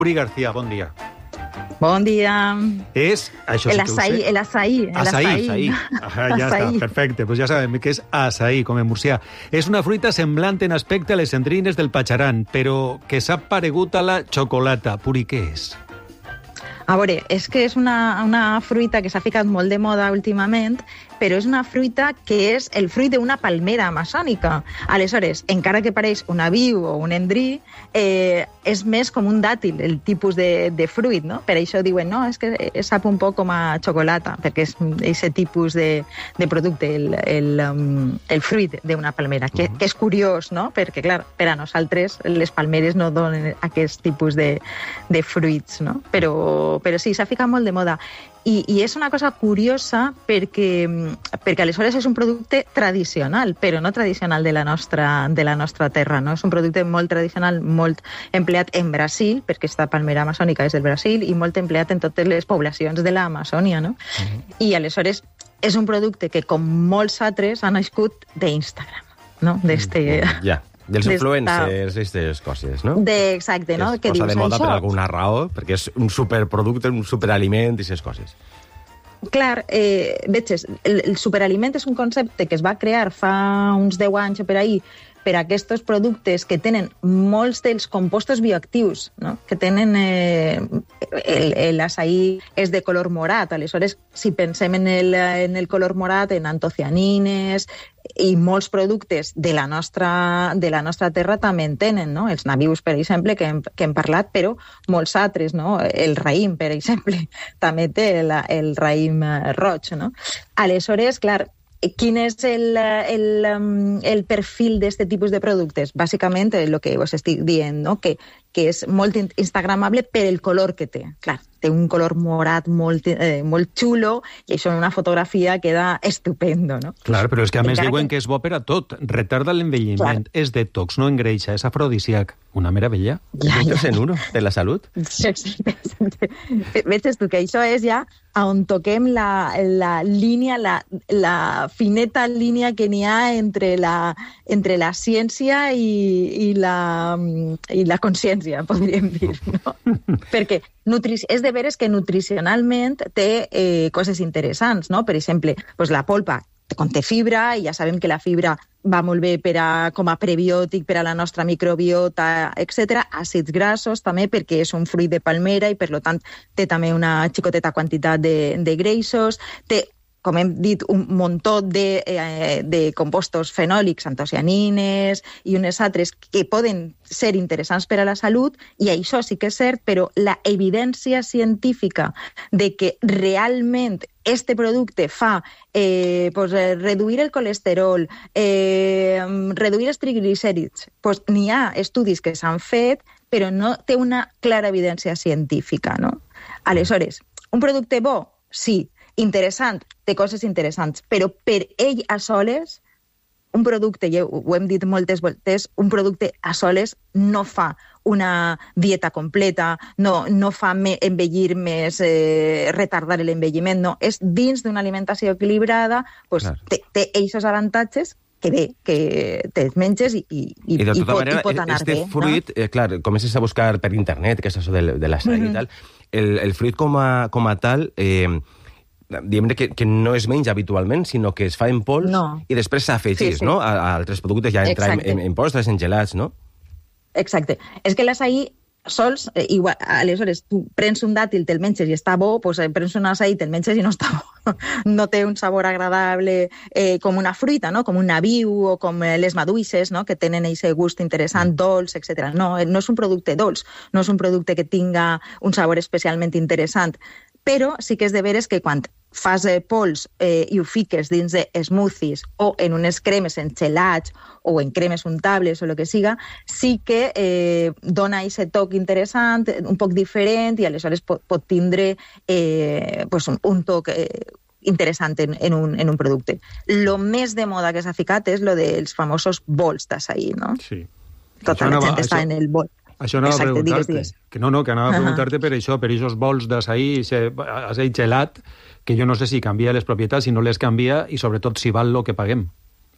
Uri García, bon dia. Bon dia. És, això sí que ho sé... El açaí. Açaí. Ja està, perfecte. Pues ja sabem que és açaí, com en murcià. És una fruita semblant en aspecte a les cendrines del patxaran, però que s'ha paregut a la xocolata. Puri, què és? A veure, és que és una fruita que s'ha ficat molt de moda últimament, però és una fruita que és el fruit d'una palmera amazònica. Aleshores, encara que pareix un aviu o un endrí, és més com un dàtil, el tipus de fruit, no? Per això diuen, no, és que sap un poc com a xocolata, perquè és aquest tipus de producte, el fruit d'una palmera, que és curiós, no? Perquè, clar, per a nosaltres les palmeres no donen aquest tipus de fruits, no? Però sí, s'ha ficat molt de moda. I és una cosa curiosa perquè aleshores és un producte tradicional, però no tradicional de la nostra terra, no? És un producte molt tradicional, molt empleat en Brasil, perquè aquesta palmera amazònica és del Brasil, i molt empleat en totes les poblacions de l'Amazònia, no? I aleshores és un producte que, com molts altres, ha nascut d'Instagram, no? Ja. Dels influencers, aquestes coses, no? Exacte, no? Que posa de moda per alguna raó, perquè és un superproducte, un superaliment i aquestes coses. Clar, veig, el superaliment és un concepte que es va crear fa uns 10 anys o per ahir per a aquests productes que tenen molts dels compostos bioactius, no? Que tenen... L'açaí és de color morat, aleshores, si pensem en el color morat, en antocianines i molts productes de la nostra terra també en tenen, no? Els nabius, per exemple, que hem parlat, però molts altres, no? El raïm, per exemple, també té el raïm roig, no? Aleshores, clar, quin és el perfil d'aquest tipus de productes? Bàsicament, el que us estic dient, no? Que és molt instagramable per el color que té. Clar, té un color morat molt xulo i això en una fotografia queda estupendo, no? Clar, però és que a més diuen que és bo per a tot. Retarda l'envelliment, és detox, no engreixa, és afrodisíac. Una meravella. Ja. 2 en 1 de la salut. Exacte. Veig tu que això és ja on toquem la línia, la fineta línia que n'hi ha entre la ciència i la consciència, podríem dir, no? Perquè és de veres que nutricionalment té coses interessants, no? Per exemple, la polpa conté fibra, i ja sabem que la fibra va molt bé com a prebiòtic per a la nostra microbiota, etc. Àcids grassos també, perquè és un fruit de palmera i, per tant, té també una xicoteta quantitat de greixos. Té, com hem dit, un muntó de compostos fenòlics, antocianines i unes altres que poden ser interessants per a la salut, i això sí que és cert, però la evidència científica de que realment este producte fa reduir el colesterol, reduir els triglicèrids, n'hi ha estudis que s'han fet, però no té una clara evidència científica, no? Aleshores, un producte bo? Sí. Interessant, té coses interessants, però per ell a soles, un producte, ja ho hem dit moltes voltes, un producte a soles no fa una dieta completa, no fa envellir més, retardar l'envelliment, no. És dins d'una alimentació equilibrada, té aquests avantatges que bé, que te'ls menges i pot anar bé. Este fruit, clar, comences a buscar per internet, que és això de l'açaí i tal, el fruit com a tal... diguem que no es menja habitualment, sinó que es fa en pols i després s'afegeix, no? A altres productes ja entra en postres, en gelats, no? Exacte. És que l'açaí sols, igual, aleshores, tu prens un dàtil, te'l menges i està bo, prens un açaí, te'l menges i no està bo. No té un sabor agradable com una fruita, no? Com un nabiu o com les maduixes, no? Que tenen aquest gust interessant, dolç, etc. No és un producte dolç, no és un producte que tinga un sabor especialment interessant, però sí que és de veres que quan fas pols i ho fiques dins de smoothies o en unes cremes, en gelats o en cremes untables o el que siga, sí que dona aquest toc interessant, un poc diferent, i aleshores pot tindre un toc interessant en un producte. Lo més de moda que s'ha ficat és lo dels famosos bols d'açaí, no? Sí. Tota la gent està en el bol. Això anava a preguntar-te. Que anava a preguntar-te per això, per aquests bols d'açaí, açaí gelat, que jo no sé si canvia les propietats, si no les canvia, i sobretot si val el que paguem.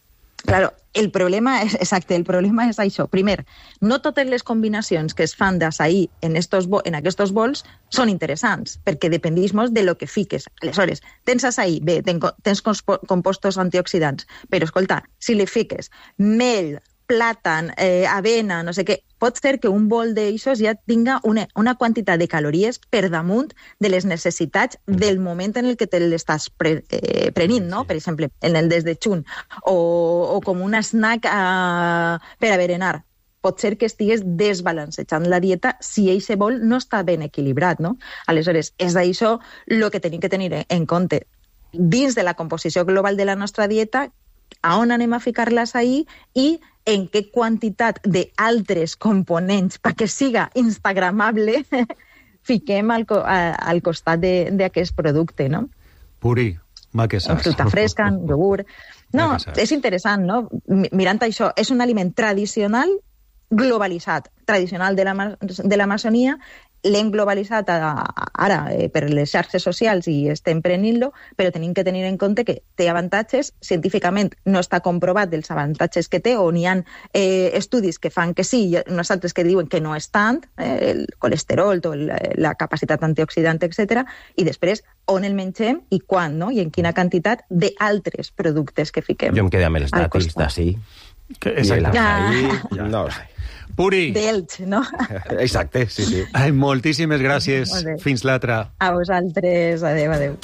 Claro, el problema és això. Primer, no totes les combinacions que es fan d'açaí en aquests bols són interessants, perquè dependís molt de lo que fiques. Aleshores, tens açaí, bé, tens compostos antioxidants, però, escolta, si li fiques mel, plàtan, avena, no sé què, pot ser que un bol d'aixòs ja tinga una quantitat de calories per damunt de les necessitats del moment en el que te l'estàs prenint, no? Per exemple, en el desdejun, o com un snack per a berenar. Pot ser que estigues desbalancejant la dieta si aquest bol no està ben equilibrat, no? Aleshores, és d'això el que tenim que tenir en compte. Dins de la composició global de la nostra dieta, a on anem a ficar l'açaí i en què quantitat d'altres components perquè siga instagramable fiquem al costat d'aquest producte, no? Puri, maquesàs. Fruita fresca, iogurt... No, és interessant, no? Mirant això, és un aliment tradicional globalitzat, tradicional de l'Amazonia, l'hem globalitzat ara per les xarxes socials i estem prenent-lo, però tenim que tenir en compte que té avantatges, científicament no està comprovat dels avantatges que té, o n'hi ha estudis que fan que sí, i uns altres que diuen que no és tant, el colesterol, la capacitat antioxidant, etc. I després, on el mengem i quan, no? I en quina quantitat d'altres productes que fiquem. Jo em quedé amb els dàtils d'ací. Exacte. No sé. Puri. D'Elx, no? Exacte, sí, sí. Ai, moltíssimes gràcies. Fins l'altra. A vosaltres. Adéu.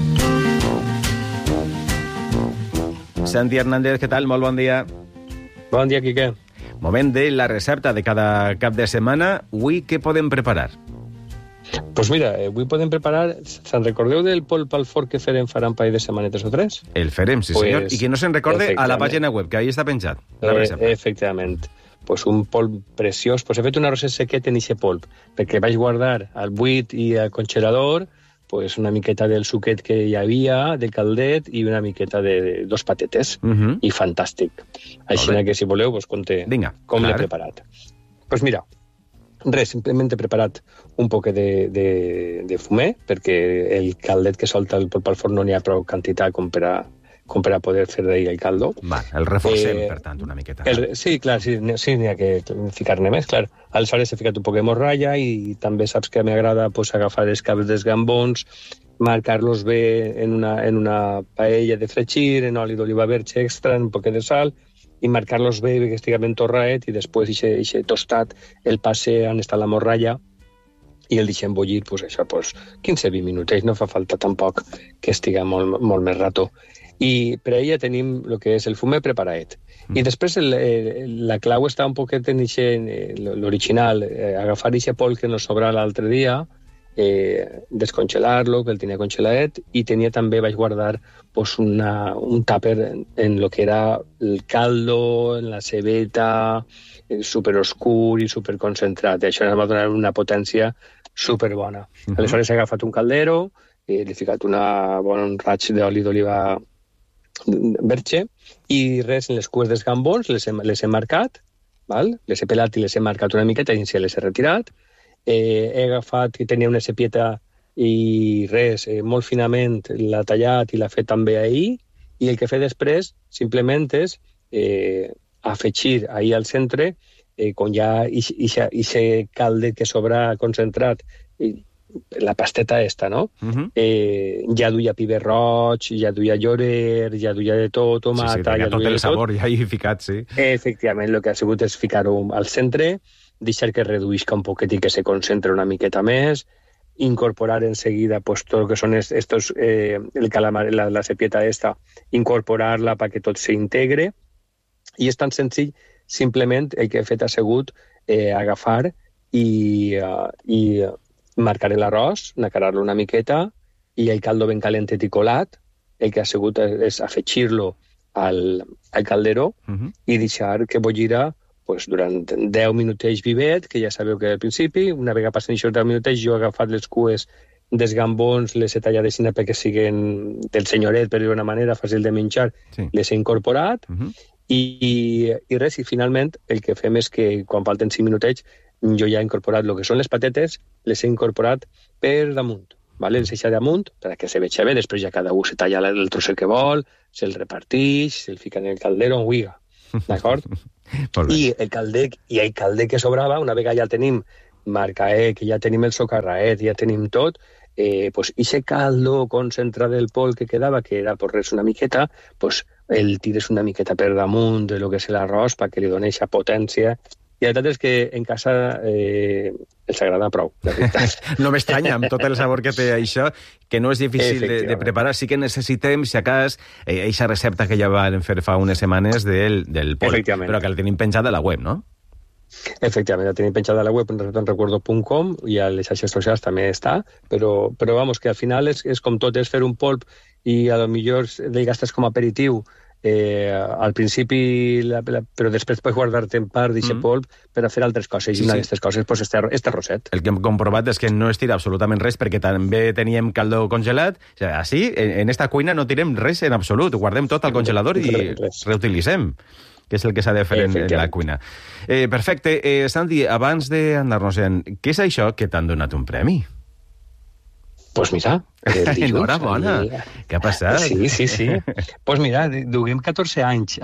Santi Hernández, què tal? Molt bon dia. Bon dia, Quique. Moment de la recepta de cada cap de setmana. Avui què podem preparar? Pues mira, avui podem preparar... Se'n recordeu del polp al forn que farem un parell de setmanetes o tres? El farem, sí senyor. I qui no se'n recorde, a la pàgina web, que ahí està penjat. Efectivament. Pues un polp preciós. Pues he fet un arròs sequet en aquest polp, perquè vaig guardar al buit i al congelador pues una miqueta del suquet que hi havia, de caldet, i una miqueta de 2 patetes. I fantàstic. Així que, si voleu, vos conté com l'he preparat. Pues mira, res, simplement he preparat un poquet de fumer, perquè el caldet que solta el polp al forn no n'hi ha prou quantitat com per a poder fer d'ahir el caldo. El reforcem, per tant, una miqueta. Sí, clar, sí, n'hi ha que ficar-ne més, clar. Aleshores he ficat un poc de morralla i també saps que m'agrada agafar els caps dels gambons, marcar-los bé en una paella de fregir, en oli d'oliva verge extra, un poc de sal, i marcar-los bé que estigui ben torrat, i després aquest tostat el passe on està la morralla i el deixem bullir, 15-20 minutets, no fa falta tampoc que estigui molt més rato. I per a ella tenim el que és el fumet preparat. I després la clau està un poquet en l'original, agafar aquest polp que nos sobra l'altre dia, descongelar-lo, que el tenia congelat, i també vaig guardar un tàper en el que era el caldo, en la cebeta, superoscur i superconcentrat. Això em va donar una potència superbona. Aleshores he agafat un caldero, li he ficat un raig d'oli d'oliva verge, i res, en les cues dels gambons les he marcat, les he pelat i les he marcat una miqueta i les he retirat. He agafat, que tenia una cepieta, i res, molt finament l'ha tallat i l'ha fet també ahir, i el que he fet després simplement és afegir ahir al centre, quan ja aquest calde que sobra concentrat, la pasteta esta, no? Ja duia piber roig, ja duia llorer, ja duia de tot, tomata... Sí, tot el sabor ja hi he ficat, sí. Efectivament, el que ha sigut és ficar-ho al centre, deixar que reduïsca un poquet i que se concentre una miqueta més, incorporar en seguida tot el que són el calamar, la cepieta esta, incorporar-la perquè tot s'integre, i és tan senzill, simplement el que he fet ha sigut agafar i marcar l'arròs, nacarar-lo una miqueta, i el caldo ben calentet i colat, el que ha sigut és afegir-lo al caldero i deixar que bollira durant 10 minutets vivet, que ja sabeu que al principi, una vegada passen aquests 10 minutets, jo he agafat les cues dels gambons, les he tallat així perquè siguin del senyoret, per dir-ho d'una manera, fàcil de menjar, les he incorporat, i res, i finalment el que fem és que quan falten 5 minutets jo ja he incorporat el que són les patates, les he incorporat per damunt. vale? Els deixa damunt perquè se veja bé, després ja cada un se talla el trosset que vol, se'l repartix, se'l fica en el caldero on huiga, d'acord? I el calder que sobrava, una vegada ja tenim marcaet, que ja tenim el socarraet, ja tenim tot, pues ese caldo concentrat del pol que quedava, que era por res una miqueta, pues el tires una miqueta per damunt de lo que és l'arròs perquè li doni aquesta potència. I la veritat és que en casa els agrada prou, la veritat. No m'estranya, amb tot el sabor que té això, que no és difícil de preparar. Sí que necessitem, si a cas, aquesta recepta que ja van fer fa unes setmanes del pol, però que la tenim penjada a la web, no? Efectivament, la tenim penjada a la web en recuerdo.com i a les xarxes socials també està, però vamos, que al final és com tot, és fer un polp i a lo millor el gastes com a aperitiu al principi, però després pots guardar-te en part d'aquest polp per a fer altres coses, i una d'aquestes coses pues, este roset. El que hem comprovat és que no es tira absolutament res, perquè també teníem caldo congelat, o sigui, així, en esta cuina no tirem res en absolut, guardem tot al congelador i reutilitzem, que és el que s'ha de fer en la cuina. Perfecte. Santi, abans d'anar-nos-en, què és això que t'han donat un premi? Pues mira, enhorabona. Què ha passat? Sí. Pues mira, duguem 14 anys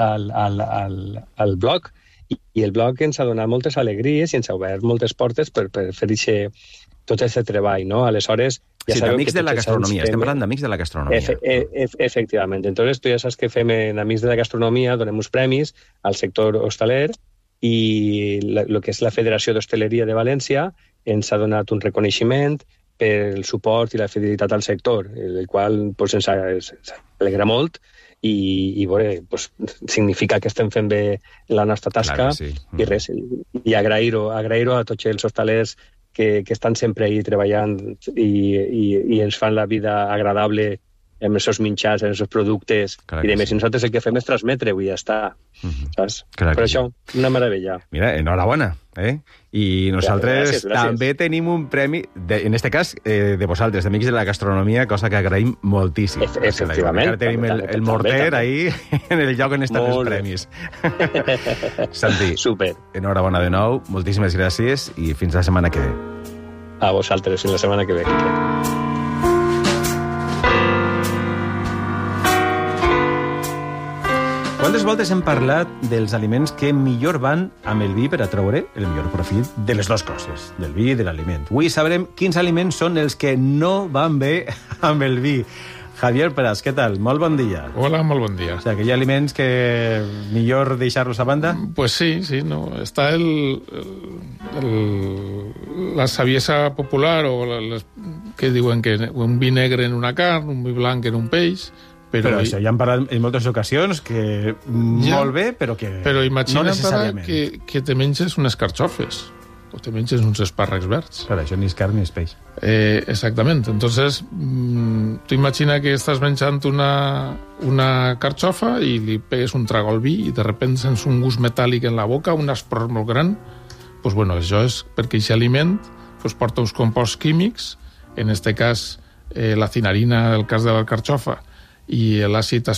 al blog i el blog ens ha donat moltes alegries i ens ha obert moltes portes per fer tot aquest treball, no? Aleshores, ja sabeu Amics de la Gastronomia. Estem parlant d'Amics de la Gastronomia. Efectivament. Entonces, tu ja saps que fem en Amics de la Gastronomia, donem uns premis al sector hostaler i el que és la Federació d'Hostaleria de València ens ha donat un reconeixement pel suport i la fidelitat al sector, el qual pues, ens alegra molt i bueno, pues, significa que estem fent bé la nostra tasca. Claro, sí. I res, i agrair-ho a tots els hostalers que estan sempre ahí treballant i ens fan la vida agradable amb els seus menjars, amb els seus productes, i de més, nosaltres el que fem és transmetre, i ja està, saps? Per això, una meravella. Mira, enhorabona, I nosaltres també tenim un premi, en este cas, de vosaltres, d'Amics de la Gastronomia, cosa que agraïm moltíssim. Efectivament. Ara tenim el morter ahí, en el lloc on estan els premis. Santi, enhorabona de nou, moltíssimes gràcies i fins la setmana que ve. A vosaltres, fins la setmana que ve. Quantes voltes hem parlat dels aliments que millor van amb el vi per a treure el millor profit de les dues coses, del vi i de l'aliment. Avui sabrem quins aliments són els que no van bé amb el vi. Javier Pras, què tal? Molt bon dia. Hola, molt bon dia. O sigui, que hi ha aliments que millor deixar-los a banda? Pues sí, no. Està la saviesa popular o que diuen que un vi negre en una carn, un vi blanc en un peix. Però això ja hem parlat en moltes ocasions, que molt bé, però que però imagina no necessàriament. Que te menges unes carxofes o te menges uns espàrrecs verds. Per això ni és carn ni és peix. Exactament. Entonces, tu imagina que estàs menjant una carxofa i li pegues un trago al vi i de repente sents un gust metàl·lic en la boca, un aspror molt gran. Pues bueno, això és perquè aquest aliment pues, porta uns composts químics, en este cas la cinarina, el cas de la carxofa, i l'àcid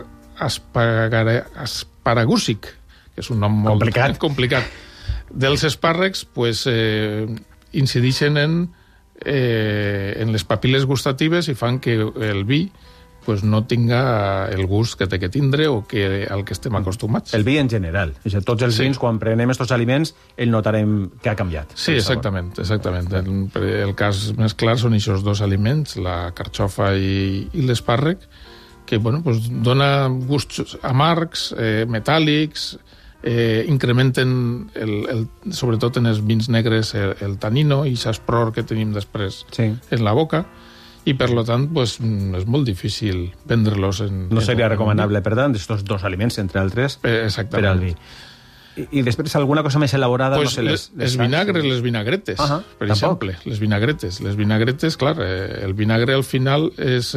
asparagúsic, que és un nom molt complicat. Dels espàrrecs, pues, incideixen en les papil·les gustatives i fan que el vi pues, no tinga el gust que té que tindre o al que estem acostumats. El vi en general. Tots els vins, quan prenem aquests aliments, el notarem que ha canviat. Sí, exactament. El cas més clar són aquests dos aliments, la carxofa i l'espàrrec, que bueno, pues, dona gusts amargs, metàl·lics, incrementen, sobretot en els vins negres, el tanino i l'aspror que tenim després en la boca, i per tant pues, és molt difícil vendre-los. No seria recomanable, per tant, aquests dos aliments, entre altres, per al vi. I després alguna cosa més elaborada? Pues no sé, les vinagres, les vinagretes, per exemple. Les vinagretes, clar, el vinagre al final és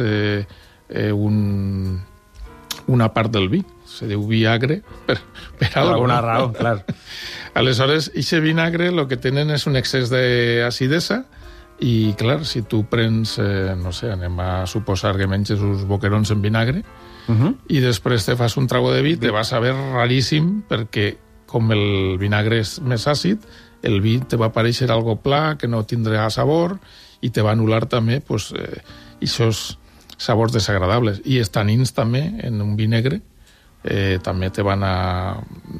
una part del vi, se diu vi agre per alguna raó, clar. Aleshores, aquest vinagre el que tenen és un excés d'acidesa i, clar, si tu prens, no sé, anem a suposar que menges uns boquerons en vinagre i després te fas un trago de vi, te vas a ver raríssim perquè com el vinagre és més àcid, el vi te va aparèixer algo pla, que no tindrà sabor, i te va anul·lar també aquests sabors desagradables. I els tanins també, en un vi negre, també te van a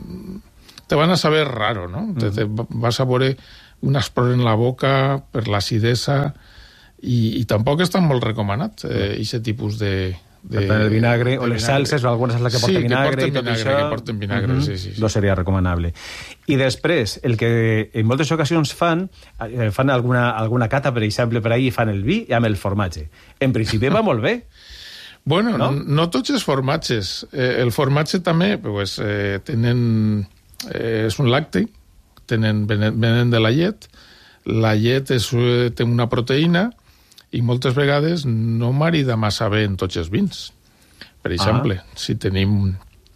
saber raro, no? Vas a veure un aspror en la boca per l'acidesa, i tampoc és tan molt recomanat aquest tipus de... Per tant, el vinagre o les salses, o algunes les que porten vinagre i tot això... que porten vinagre, sí. No seria recomanable. I després, el que en moltes ocasions fan alguna cata, per exemple, per ahir fan el vi amb el formatge. En principi va molt bé. Bueno, no tots els formatges. El formatge també tenen... és un làctic, venen de la llet. La llet té una proteïna i moltes vegades no marida massa bé en tots els vins. Per exemple, si tenim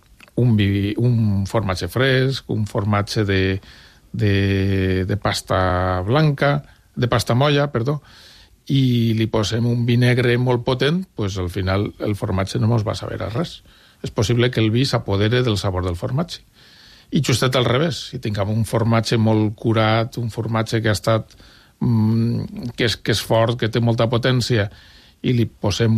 un formatge fresc, un formatge de pasta blanca, de pasta molla, perdó, i li posem un vi negre molt potent, doncs al final el formatge no ens va saber a res. És possible que el vi s'apodere del sabor del formatge. I justet al revés, si tinguem un formatge molt curat, un formatge que ha estat que és fort, que té molta potència, i li posem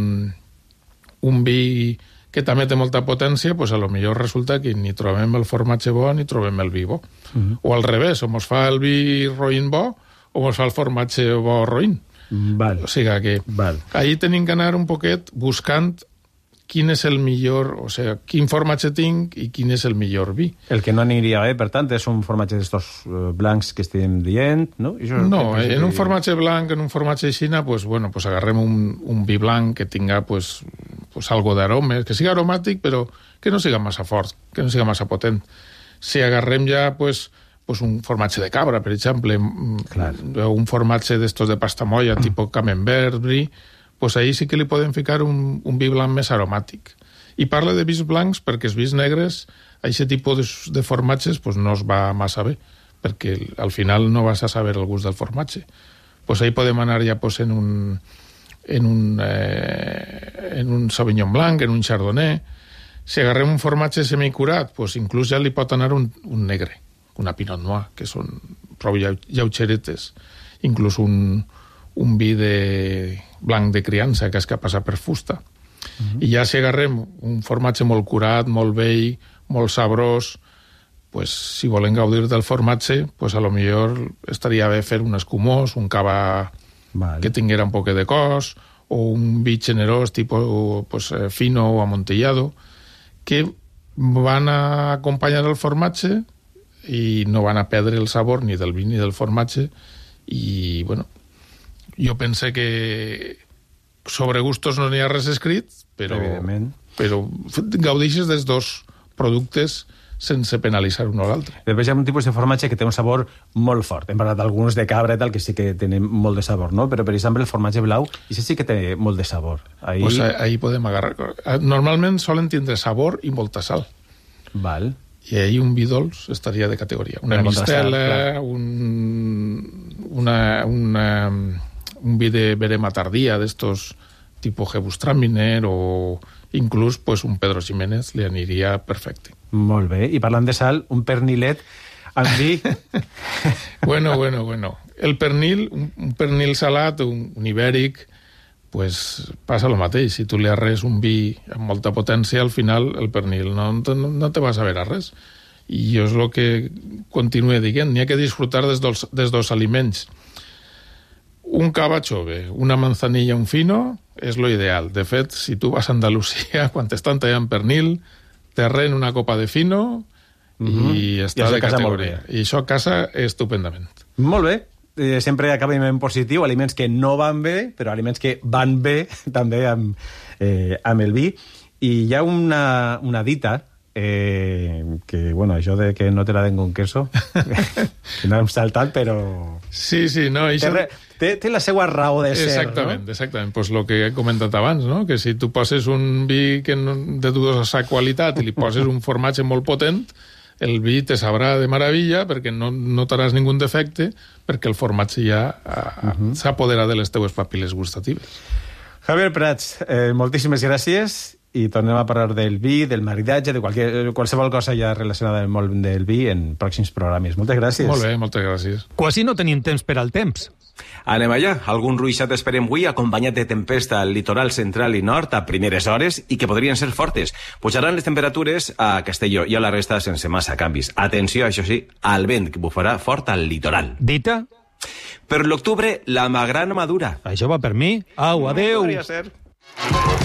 un vi que també té molta potència, doncs a lo millor resulta que ni trobem el formatge bo ni trobem el vi bo. O al revés, o mos fa el vi roïn bo o mos fa el formatge bo roïn. O sigui que ahir tenim que anar un poquet buscant quin és el millor, o sigui, quin formatge tinc i quin és el millor vi. El que no aniria bé, per tant, és un formatge d'estos blancs que estem dient, no? No, en un formatge blanc, en un formatge xina, pues agarrem un vi blanc que tinga algo d'aromes, que sigui aromàtic, però que no siga massa fort, que no siga massa potent. Si agarrem ja, un formatge de cabra, per exemple, un formatge d'estos de pasta molla, tipus camembert, brie, ahí sí que li podem ficar un vi blanc més aromàtic. I parla de vins blancs perquè els vins negres, aquest tipus de formatges no es va massa bé, perquè al final no vas a saber el gust del formatge. Ahí podem anar ja en un Sauvignon Blanc, en un Chardonnay. Si agarrem un formatge semicurat, inclús ja li pot anar un negre, una Pinot Noir, que són prou lleugeretes. Inclús un vi blanc de criança, que és que passa per fusta. I ja si agarrem un formatge molt curat, molt vell, molt sabrós, si volem gaudir del formatge, a lo millor estaria bé fer un escumós, un cava que tinguera un poc de cos, o un vi generós, tipus fino o amontillado, que van a acompanyar el formatge i no van a perdre el sabor ni del vi ni del formatge. I, jo pense que sobre gustos no n'hi ha res escrit, però gaudeixes dels dos productes sense penalitzar un o l'altre. Després hi ha un tipus de formatge que té un sabor molt fort. Hem parlat d'alguns de cabra i tal, que sí que tenen molt de sabor, no? Però, per exemple, el formatge blau, i sí que té molt de sabor. Ahí podem agarrar. Normalment solen tindre sabor i molta sal. Val. I ahí un vi dolç estaria de categoria. Una mistela, un vi de verema tardía, d'estos tipus Gewürztraminer, o inclús un Pedro Ximénez li aniria perfecte. Molt bé. I parlant de sal, un pernilet amb vi... Bueno. El pernil, un pernil salat, un ibèric, passa el mateix. Si tu li arres un vi amb molta potència, al final el pernil no te va saber a res. I jo és el que continuo dient. N'hi ha que disfrutar dels dos aliments. Un cava chove, una manzanilla, un fino, és lo ideal. De fet, si tu vas a Andalusia, quan t'estan tallant pernil, t'arren una copa de fino i està de categoria. I això a casa estupendament. Molt bé. Sempre acabem en positiu, aliments que no van bé, però aliments que van bé també amb el vi. I hi ha una dita que, això de que no te la den con queso, que no hem saltat, però... Sí, no... Té la seva raó de ser, exactament, no? Exactament. El que he comentat abans, no? Que si tu poses un vi de dudosa qualitat i li poses un formatge molt potent, el vi te sabrà de meravella perquè no notaràs ningú defecte, perquè el formatge ja s'apodera de les teues papil·les gustatives. Javier Prats, moltíssimes gràcies i tornem a parlar del vi, del maridatge, de qualsevol cosa ja relacionada amb el món del vi en pròxims programes. Moltes gràcies. Molt bé, moltes gràcies. Quasi no tenim temps per al temps. Anem allà. Algun ruixat esperem avui, acompanyat de tempesta al litoral central i nord a primeres hores i que podrien ser fortes. Pujaran les temperatures a Castelló i a la resta sense massa canvis. Atenció, això sí, al vent, que bufarà fort al litoral. Dita? Per l'octubre, la magrana madura. Això va per mi. Au, adeu. Podria ser.